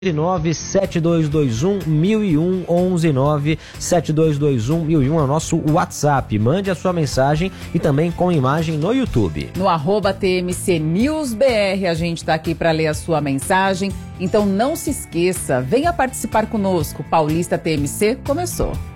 97221-1001, 1197221-1001 é o nosso WhatsApp. Mande a sua mensagem e também com imagem no YouTube. No @TMCNewsBR a gente está aqui para ler a sua mensagem. Então não se esqueça, venha participar conosco. Paulista TMC começou.